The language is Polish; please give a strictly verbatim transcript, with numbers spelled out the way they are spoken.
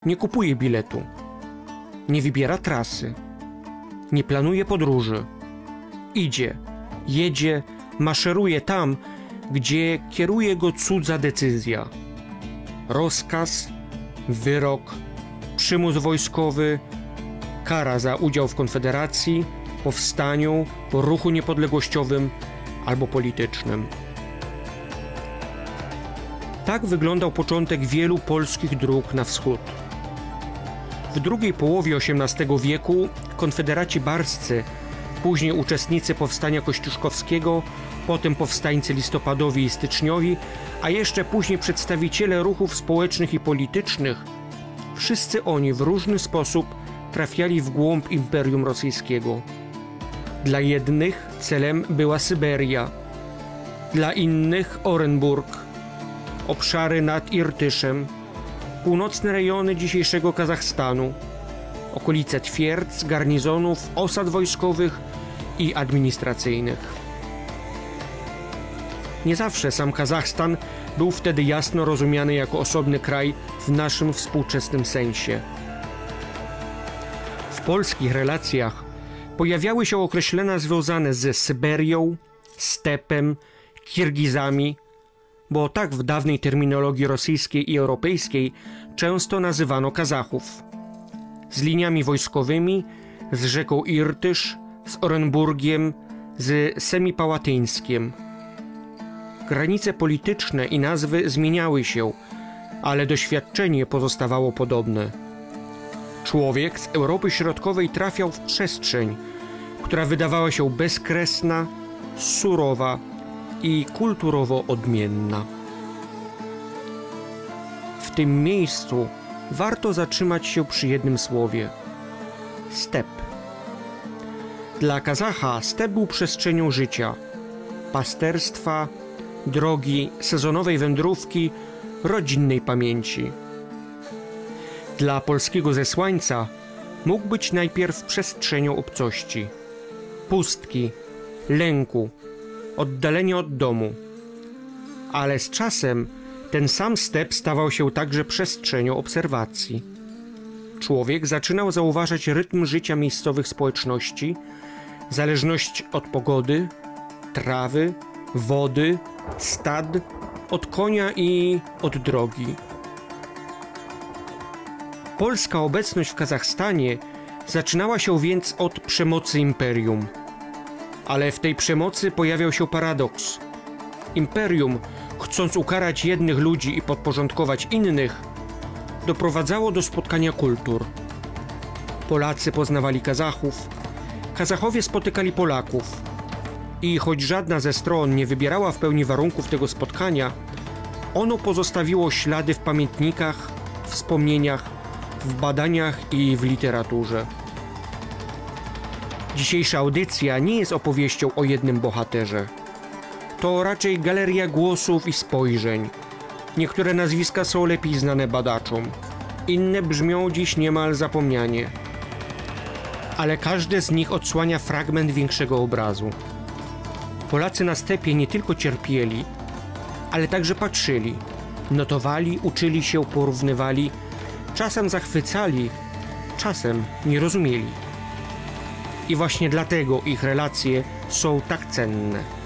nie kupuje biletu, nie wybiera trasy, nie planuje podróży. Idzie, jedzie, maszeruje tam, gdzie kieruje go cudza decyzja. Rozkaz, wyrok, przymus wojskowy, kara za udział w konfederacji, powstaniu, ruchu niepodległościowym albo politycznym. Tak wyglądał początek wielu polskich dróg na wschód. W drugiej połowie osiemnastego wieku konfederaci barscy, później uczestnicy powstania kościuszkowskiego, potem powstańcy listopadowi i styczniowi, a jeszcze później przedstawiciele ruchów społecznych i politycznych, wszyscy oni w różny sposób trafiali w głąb Imperium Rosyjskiego. Dla jednych celem była Syberia, dla innych Orenburg, obszary nad Irtyszem, północne rejony dzisiejszego Kazachstanu, okolice twierdz, garnizonów, osad wojskowych i administracyjnych. Nie zawsze sam Kazachstan był wtedy jasno rozumiany jako osobny kraj w naszym współczesnym sensie. W polskich relacjach pojawiały się określenia związane ze Syberią, stepem, Kirgizami, bo tak w dawnej terminologii rosyjskiej i europejskiej często nazywano Kazachów, z liniami wojskowymi, z rzeką Irtysz, z Orenburgiem, z Semipałatyńskiem. Granice polityczne i nazwy zmieniały się, ale doświadczenie pozostawało podobne. Człowiek z Europy Środkowej trafiał w przestrzeń, która wydawała się bezkresna, surowa i kulturowo odmienna. W tym miejscu warto zatrzymać się przy jednym słowie – step. Dla Kazacha step był przestrzenią życia, pasterstwa, drogi, sezonowej wędrówki, rodzinnej pamięci. Dla polskiego zesłańca mógł być najpierw przestrzenią obcości, pustki, lęku, oddalenia od domu. Ale z czasem ten sam step stawał się także przestrzenią obserwacji. Człowiek zaczynał zauważać rytm życia miejscowych społeczności, zależność od pogody, trawy, wody, stad, od konia i od drogi. Polska obecność w Kazachstanie zaczynała się więc od przemocy imperium. Ale w tej przemocy pojawiał się paradoks. Imperium, chcąc ukarać jednych ludzi i podporządkować innych, doprowadzało do spotkania kultur. Polacy poznawali Kazachów, Kazachowie spotykali Polaków. I choć żadna ze stron nie wybierała w pełni warunków tego spotkania, ono pozostawiło ślady w pamiętnikach, wspomnieniach, w badaniach i w literaturze. Dzisiejsza audycja nie jest opowieścią o jednym bohaterze. To raczej galeria głosów i spojrzeń. Niektóre nazwiska są lepiej znane badaczom, inne brzmią dziś niemal zapomnianie. Ale każde z nich odsłania fragment większego obrazu. Polacy na stepie nie tylko cierpieli, ale także patrzyli, notowali, uczyli się, porównywali, czasem zachwycali, czasem nie rozumieli. I właśnie dlatego ich relacje są tak cenne.